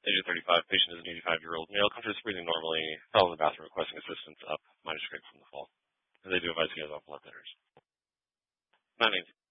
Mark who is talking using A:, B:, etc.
A: age of 35, patient is an 85-year-old male, comforts breathing normally, fell in the bathroom requesting assistance, up, minor scrape from the fall. And they do advise he has all blood thinners. 9